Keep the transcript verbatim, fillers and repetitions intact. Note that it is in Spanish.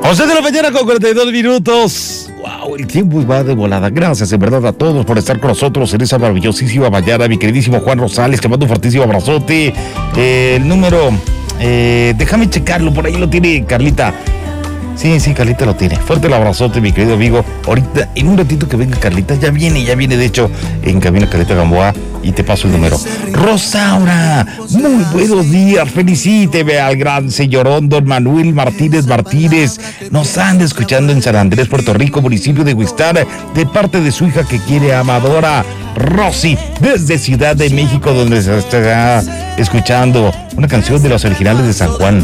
once de la mañana con cuarenta y dos minutos. Wow, el tiempo va de volada. Gracias en verdad a todos por estar con nosotros en esa maravillosísima mañana. Mi queridísimo Juan Rosales, te mando un fortísimo abrazote. Eh, el número, eh, déjame checarlo, por ahí lo tiene Carlita. Sí, sí, Carlita lo tiene. Fuerte el abrazote, mi querido amigo. Ahorita, en un ratito que venga Carlita, ya viene, ya viene, de hecho, en camino Carlita Gamboa, y te paso el número. Rosaura, muy buenos días, felicíteme al gran señorón don Manuel Martínez Martínez. Nos anda escuchando en San Andrés, Puerto Rico, municipio de Huixtar, de parte de su hija que quiere, Amadora Rosy, desde Ciudad de México, donde se está escuchando una canción de los originales de San Juan.